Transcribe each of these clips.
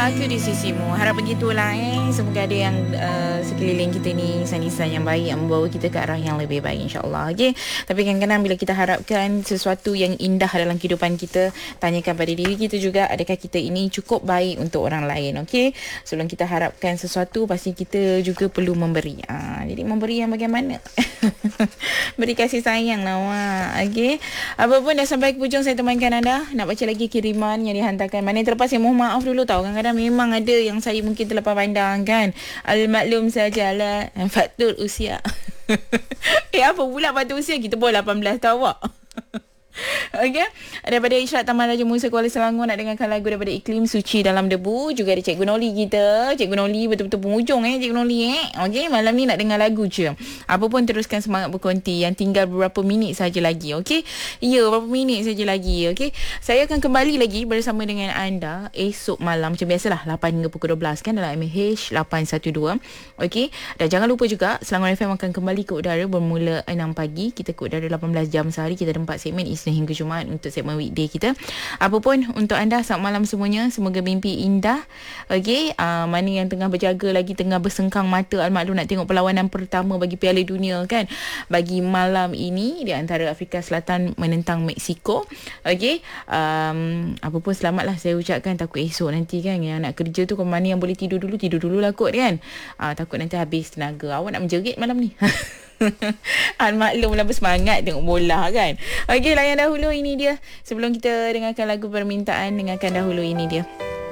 aku di sisimu. Harap begitulah Semoga ada yang sekeliling kita ni insan-insan yang baik, yang membawa kita ke arah yang lebih baik, insyaAllah. Okay? Tapi kadang-kadang bila kita harapkan sesuatu yang indah dalam kehidupan kita, tanyakan pada diri kita juga, adakah kita ini cukup baik untuk orang lain. Okay? Sebelum kita harapkan sesuatu, pasti kita juga perlu memberi. Jadi memberi yang bagaimana? Beri kasih sayang lah, awak. Okay? Apapun dah sampai ke hujung, saya temankan anda. Nak baca lagi kiriman yang dihantarkan. Mana yang terlepas, saya mohon maaf dulu tau. Kadang-kadang memang ada yang saya mungkin terlepas pandang kan. Al-maklum sajalah faktor usia. Apa pula faktor usia? Kita pun 18 tau, awak. Okey, daripada Isyarat Taman Raja Musa Kuala Selangor nak dengarkan lagu daripada Iklim Suci Dalam Debu. Juga ada Cikgu Noli kita. Cikgu Noli betul-betul penghujung Cikgu Noli Okey, malam ni nak dengar lagu je. Apa pun teruskan semangat berkonti. Yang tinggal beberapa minit saja lagi. Okey, ya, beberapa minit saja lagi. Okey, saya akan kembali lagi bersama dengan anda esok malam macam biasalah 8 hingga pukul 12 kan dalam MH 812. Okey, dan jangan lupa juga Selangor FM akan kembali ke udara bermula 6 pagi. Kita ke udara 18 jam sehari. Kita ada 4 segmen Isnin hingga Jumaat untuk segmen weekday kita. Apapun untuk anda, selamat malam semuanya. Semoga mimpi indah. Okey, mana yang tengah berjaga lagi, tengah bersengkang mata al-maklum nak tengok perlawanan pertama bagi Piala Dunia kan, bagi malam ini di antara Afrika Selatan menentang Mexico. Okey, apapun selamatlah saya ucapkan. Takut esok nanti kan yang nak kerja tu, mana yang boleh tidur dulu lah kot kan. Takut nanti habis tenaga. Awak nak menjerit malam ni. Maklumlah, bersemangat tengok bola kan. Okey, layan dahulu ini dia. Sebelum kita dengarkan lagu permintaan, dengarkan dahulu ini dia.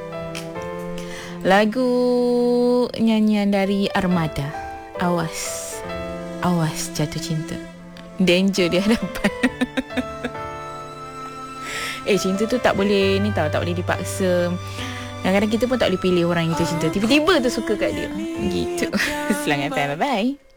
Lagu nyanyian dari Armada. Awas, awas jatuh cinta. Danger di hadapan. Cinta tu tak boleh ni tau, tak boleh dipaksa. Kadang-kadang kita pun tak boleh pilih orang yang kita cinta. Tiba-tiba tu suka kat dia. Gitu. Selamat FM, bye-bye.